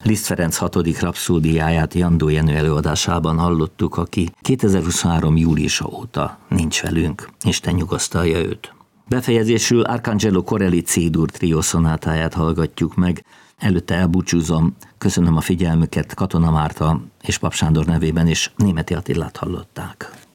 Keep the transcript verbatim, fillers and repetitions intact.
Liszt Ferenc hatodik rapszódiáját Jandó Jenő előadásában hallottuk, aki kétezer-huszonhárom júliusa óta nincs velünk, Isten nyugasztalja őt. Befejezésül Arcangelo Corelli C-dur trió szonátáját hallgatjuk meg. Előtte elbúcsúzom, köszönöm a figyelmüket, Katona Márta és Pap Sándor nevében, és Németi Attilát hallották.